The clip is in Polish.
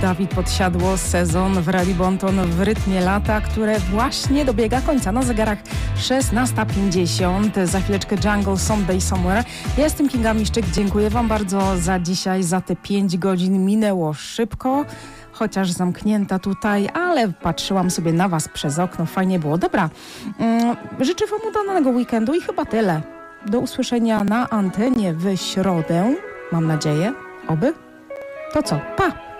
Dawid Podsiadło, sezon w Rally Bonton w rytmie lata, które właśnie dobiega końca. Na zegarach 16:50. Za chwileczkę Jungle Someday Somewhere. Ja jestem Kinga Miszczyk. Dziękuję Wam bardzo za dzisiaj, za te 5 godzin. Minęło szybko, chociaż zamknięta tutaj, ale patrzyłam sobie na Was przez okno. Fajnie było. Dobra, życzę Wam udanego weekendu i chyba tyle. Do usłyszenia na antenie w środę. Mam nadzieję. Oby. To co? Pa!